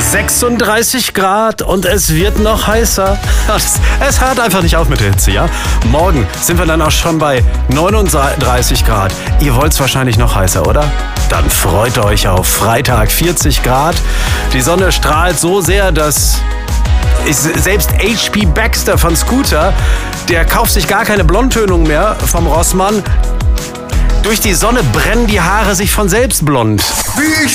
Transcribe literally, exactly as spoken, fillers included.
sechsunddreißig Grad und es wird noch heißer. Es, es hört einfach nicht auf mit der Hitze, ja? Morgen sind wir dann auch schon bei neununddreißig Grad. Ihr wollt es wahrscheinlich noch heißer, oder? Dann freut euch auf Freitag vierzig Grad. Die Sonne strahlt so sehr, dass selbst H P Baxter von Scooter, der kauft sich gar keine Blondtönung mehr vom Rossmann. Durch die Sonne brennen die Haare sich von selbst blond. Wie ich